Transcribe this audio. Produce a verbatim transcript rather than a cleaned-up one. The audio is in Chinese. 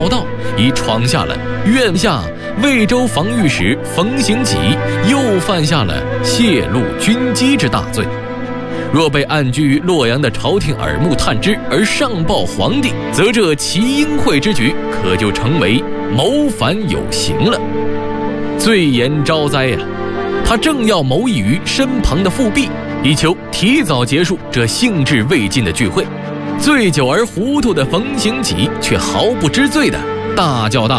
道，已闯下了愿下魏州防御使冯行己又犯下了泄露军机之大罪。若被安居于洛阳的朝廷耳目探知而上报皇帝，则这齐英会之举可就成为谋反有刑了，罪严招灾呀、啊！他正要谋议于身旁的复辟，以求提早结束这兴致未尽的聚会。醉酒而糊涂的冯行己却毫不知罪的大叫大